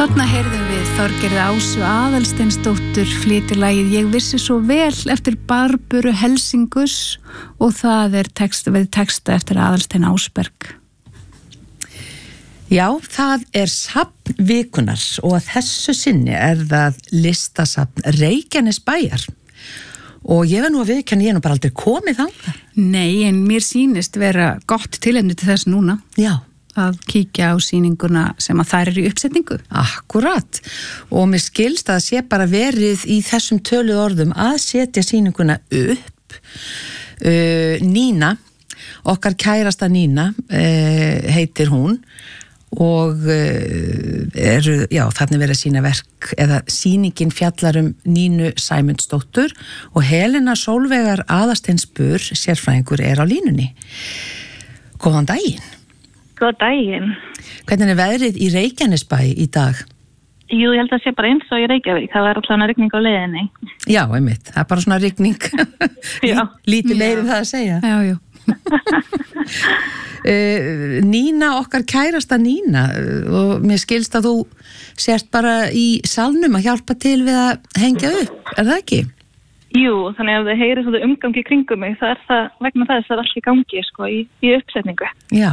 Þarna heyrðum við Þorgerði Ásu Aðalsteinsdóttur flytja lagið Ég vissi svo vel eftir Barburu Helsingus og það við texta eftir Aðalstein Ásberg. Já, það safn vikunar og að þessu sinni það listasafn Reykjanesbæjar og ég nú að viðurkenna ég nú bara aldrei komið þangað. Nei, en mér sýnist vera gott tilefni til þess núna. Já. Að kíkja á sýninguna sem að þær eru í uppsetningu. Akkurat. Og mér skilst að sé bara verið í þessum töluð orðum að setja sýninguna upp. Nína, okkar kærasta Nína, heitir hún og þannig verið að sína verk eða sýningin fjallar Nínu Sæmundsdóttur og Helena Sólveigar Aðalsteinsbur, sérfræðingur, á línunni. Góðan daginn. Góð daginn. Hvernig veðrið í Reykjanesbæ í dag? Jú, ég held að sé bara eins og í Reykjavík. Það var alltaf rigning á leiðinni. Já, einmitt. Það bara svona rigning. Lítið meir það að segja. Já. Nína, okkar kærasta Nína, og mér skilst að þú sért bara í salnum að hjálpa til við að hengja upp. Það ekki? Jú, þannig að þið heyrið svona umgangi kringum mig. Það það vegna þess að allt í gangi í uppsetningu. Já.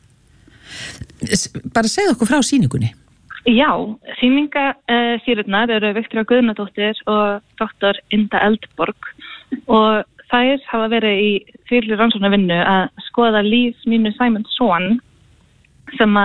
Bara segð okkur frá sýningunni. Já, sýningasýrurnar eru Viktoría Guðnadóttir og doktor Inda Eldborg og þær hafa verið í fyrir rannsóknarvinnu að skoða líf Nínu Sæmundsson sem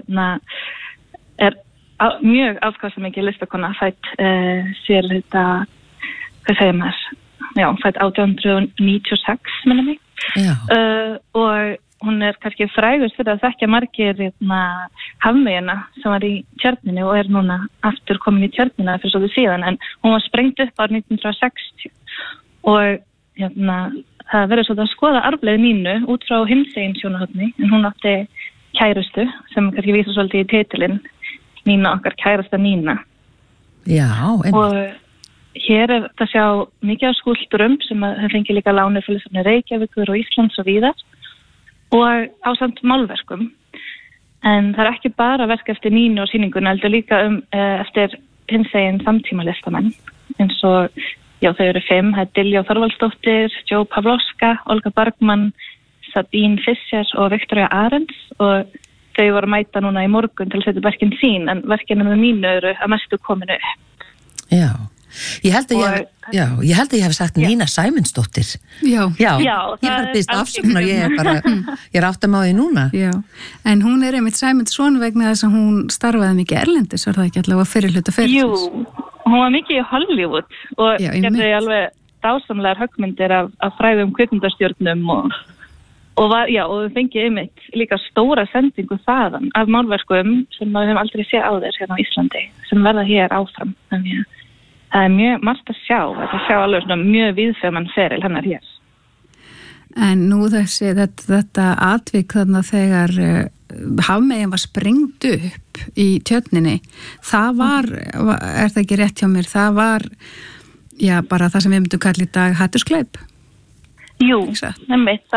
mjög afkastamikil listakona fætt sér þetta, hvað segir maður? Já, fætt 1896 minnum mig. Og hún kannski frægust fyrir að þekkja margir hafmeyjuna sem var í Tjörninni og núna aftur komin í Tjörnina fyrir svolítið síðan, en hún var sprengt upp árið 1960 og það verður svolítið að skoða arfleið Nínu út frá hinsegin sjónarhorni, en hún átti kærustu sem kannski vísar svolítið í titilinn Nína, okkar kærasta Nína. Já, og hér það sjá mikið af skúlptúrum sem það fengi líka lánir fyrir Listasafni Reykjavíkur og Íslands og víðar og ásamt málverkum. En það ekki bara verk eftir Nínu og sýninguna, heldur líka eftir hinsegin samtímalistamenn. Eins og, já, þau eru 5, það Diljá Þorvaldsdóttir, Jo Pavlovska, Olga Bergman, Sabine Fischer og Victoria Arends og þau voru að mæta núna í morgun til að setja verkin sín, en verkin með Nínu eru að mestu kominu upp. Já. Ég held að ég hef sagt Nína Sæmundsdóttir. Já. Ég bara byrst afsökunar, ég átt að má því núna. Já, en hún einmitt Sæmundsson vegna þess að hún starfaði mikið erlendis, var það ekki allavega fyrirhluta fyrirhluta? Jú, hún var mikið í Hollywood og gerði alveg dásamlegar höggmyndir af frægum kvikmyndastjörnum og við fengið einmitt líka stóra sendingu þaðan af málverkum sem við höfum aldrei séð áður hérna á Íslandi, sem verða hér áfram. Þannig að það mjög margt að sjá, alveg svona mjög viðfeman feril hennar hér. En nú þetta atvik þarna þegar hafmeyjan var sprengt upp í Tjörninni, það var, það ekki rétt hjá mér, það var, bara það sem við myndum kalla í dag hattursglæp? Jú, nefnitt,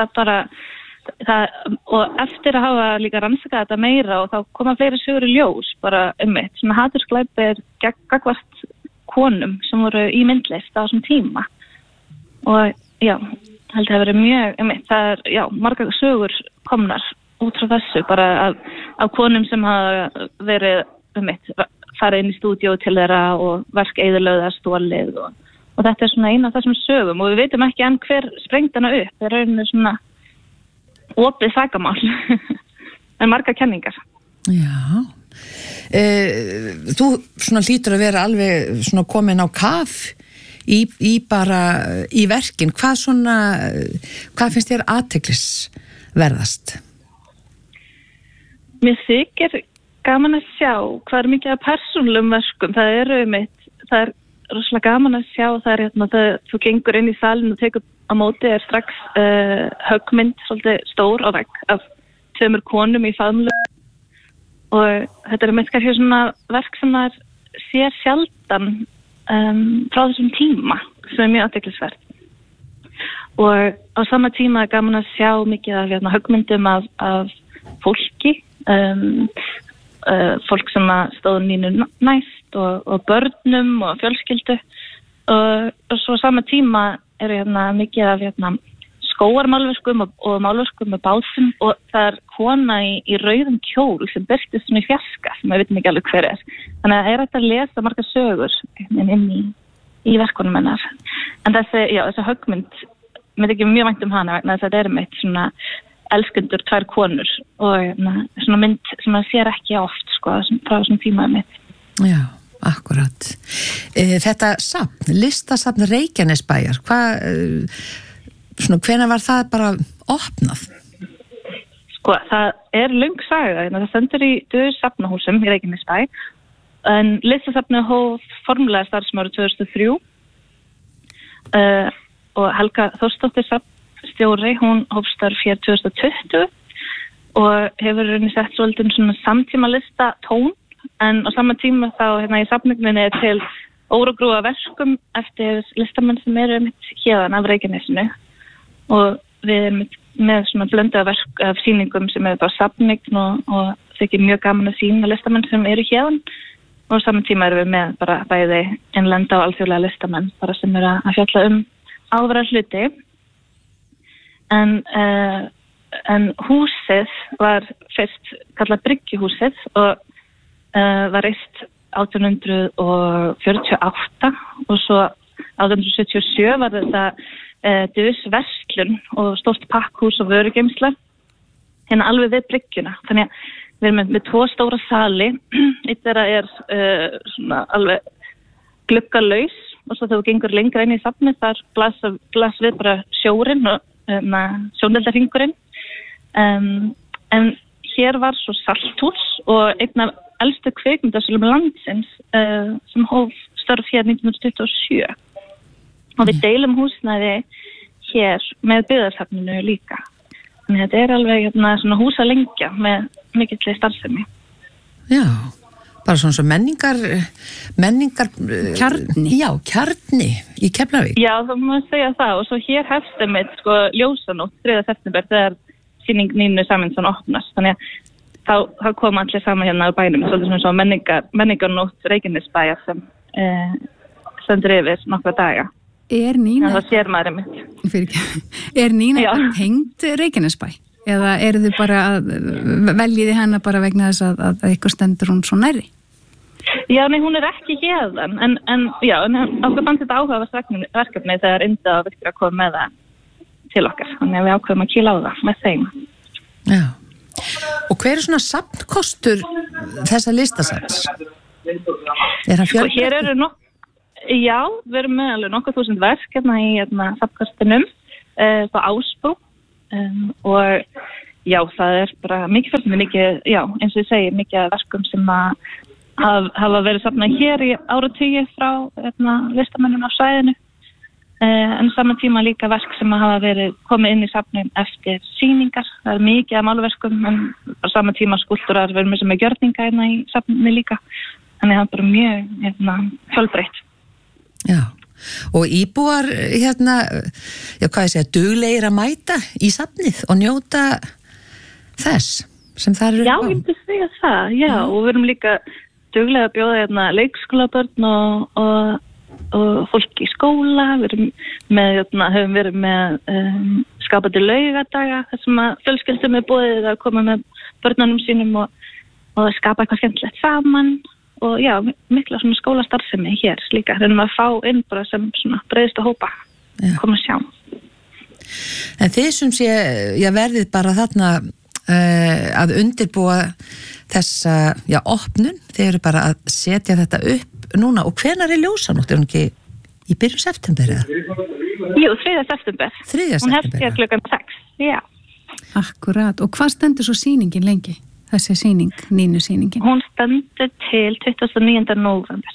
og eftir að hafa líka rannsakað þetta meira og þá koma fleiri sögur í ljós, bara svona hattursglæp gagnvart konum sem voru í myndlist á þessum tíma og held að vera mjög það margar sögur komnar út frá þessu bara af konum sem hafa verið farið inn í stúdíó til þeirra og verk eyðilögða stólið og þetta svona eina af þessum sögum og við veitum ekki enn hver sprengt hana upp, það rauninu svona opið sakamál en margar kenningar. Já. Þú svona hlýtur að vera alveg svona komin á kaf í verkin. Hvað finnst þér athyglisverðast? Mér þykir gaman að sjá hvað mikið af persónulegum verkum. Það er rosalega gaman að sjá þú gengur inn í salin og tekur á móti strax höggmynd svolítið stór á vegg af 2 konum í faðmlög og þetta kannski svona verk sem það sér sjaldan frá þessum tíma sem mjög athyglisvert og á sama tíma gaman að sjá mikið af höggmyndum af fólki fólk sem stóð Nínu næst og börnum og fjölskyldu og svo sama tíma eru mikið af skóarmálverkum og málverkum með bátum og það kona í rauðum kjól sem birtist svona í fjarska sem við vitum ekki alveg hver þannig að það hægt að lesa margar sögur inn í verkunum hennar en þessi höggmynd mér ekki mjög vænt hana vegna þess að þetta mitt svona elskendur tvær konur og svona mynd sem maður sér ekki oft sko frá þessum tíma mitt. Já, akkurat. Þetta safn, listasafn Reykjanesbæjar, hvenær var það bara opnað? Sko, það löng saga, það stendur í safnahúsum í Reykjanesbæ en listasafnið hóf formulega starfsmári 2003 og Helga Þórsdóttir safnstjóri, hún hóf starf hér 2020 og hefur sett svolítið svona samtíma lista tón en á sama tíma þá í safningunni til órugrúa verkum eftir listamenn sem eru hérðan af Reykjanesinu og við erum með svona blöndu af sýningum sem eru bara safning og þykir mjög gaman að sýna listamenn sem eru hérðan og á sama tíma erum við með bara bæði innlenda og alþjóðlega listamenn bara sem eru að fjalla áðra hluti en húsið var fyrst kallað Bryggjuhúsið og var reist 1848 og svo 1877 var þetta verslun og stórt pakkhús og vörugeymsla alveg við bryggjuna þannig að við erum með 2 stóra sali eitt þeirra svona alveg gluggalaus og svo þegar þú gengur lengra inn í safnið þar blas við bara sjórinn og sjóndeldarhringurinn en hér var svo salthús og einn af elstu kvikmyndasölum landsins sem hóf störf hér 1927 og við deilum húsnæði hér með byggðarsafninu líka þannig að þetta alveg svona húsalengja með mikilli starfsemi. Já, bara svona menningar kjarni. Já, kjarni í Keflavík. Já, það má segja það og svo hér hefst sko ljósanótt 3. september þegar sýning Nínu Sæmundsson opnast þannig að þá koma allir saman á bænum svolítið svona menningarnótt Reykjanesbæjar sem stendur yfir nokkra daga. Er Nína það sér maður mitt. Er Nína tengd Reykjanesbæ? Eða eru þið bara veljiði hana bara vegna þess að eitthvað stendur hún svo nærri? Já, nei, hún ekki hérðan en okkur fannst þetta áhugaverkefni þegar Inda og Viktor kom með það til okkar þannig að við ákveðum að kýla á það með þeim. Já. Og hver svona safnkostur þessa listasafns? Er hann fjölbreyttur? Hér eru við erum með alveg nokkuð 1000 verk í safnkostinum på Ásbrú og það bara mikið fjölbreytni, mikið, eins og ég segi, mikið verkum sem hafa verið safnað hér í áratugi frá listamönnum á svæðinu en saman tíma líka verk sem hafa verið komið inn í safnin eftir sýningar, það mikið af málverkum en á saman tíma skúltúrar verið með sem gjörninga í safninni líka þannig að það bara mjög fjölbreytt. Já, og íbúar duglegir að mæta í safnið og njóta þess sem það eru. Já, ég myndi segja það, og við erum líka duglega að bjóða leikskólabörn og fólk í skóla, höfum verið með skapandi laugadaga þar sem að fjölskyldum boðið að koma með börnunum sínum og skapa eitthvað skemmtilegt saman og mikla svona skólastarfsemi hér líka, reynum að fá inn bara sem svona breiðstu hópa koma að sjá. En þið sem verðið bara þarna að undirbúa þessa, opnun, þið eru bara að setja þetta upp núna og hvenær ljósanótt? Hún ekki í byrjun september eða? Jú, 3. september. 3. september. Hún hefst hér klukkan 6, Akkurat, og hvað stendur svo sýningin lengi? Þessi sýning, Nínu sýningin? Hún stendur til 29. nóvember.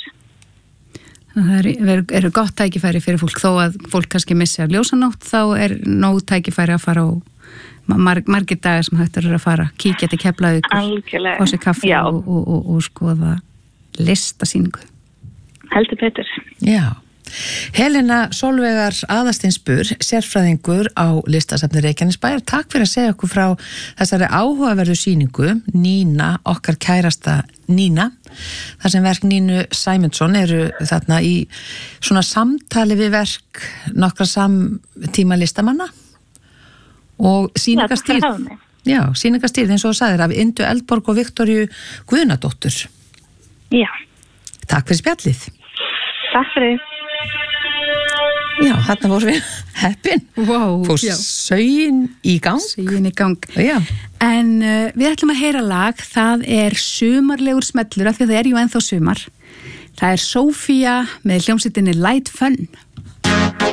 Þannig að það eru gott tækifæri fyrir fólk, þó að fólk kannski missi af ljósanótt, þá nóg tækifæri að fara á margir dagar sem hægt að fara, kíkja til Keflavíkur, fá sér kaffi og skoða listasýningu. Heldur betur. Já, Helena Sólveigar Aðarsteinsbur, sérfræðingur á Listasafni Reykjanesbæjar, takk fyrir að segja okkur frá þessari áhugaverðu sýningu, Nína, okkar kærasta Nína, þar sem verk Nínu Sæmundsson eru þarna í svona samtali við verk nokkra samtíma listamanna og sýningarstýrð. Já, sýningarstýrð eins og þú sagðir af Indu Eldborg og Viktoríu Guðnadóttur. Já. Takk fyrir spjallið. Takk fyrir. Já, þarna vorum við heppin. Wow, fór sögin í gang. Sögin í gang. Já. En við ætlum að heyra lag, það er sumarlegur smellur af því að það er jú ennþá sumar. Það er Sofía með hljómsveitinni Light Fun.